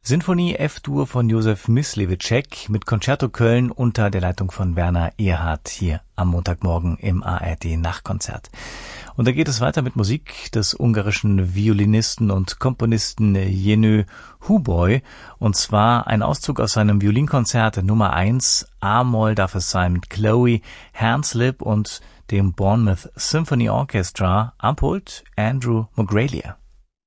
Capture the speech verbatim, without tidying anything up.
Sinfonie F-Dur von Josef Myslewitschek mit Concerto Köln unter der Leitung von Werner Erhardt hier am Montagmorgen im A R D-Nachtkonzert. Und da geht es weiter mit Musik des ungarischen Violinisten und Komponisten Jenő Huboly, und zwar ein Auszug aus seinem Violinkonzert Nummer eins, A-Moll darf es sein, mit Chloe Hanslip und dem Bournemouth Symphony Orchestra, am Pult Andrew Mogralia.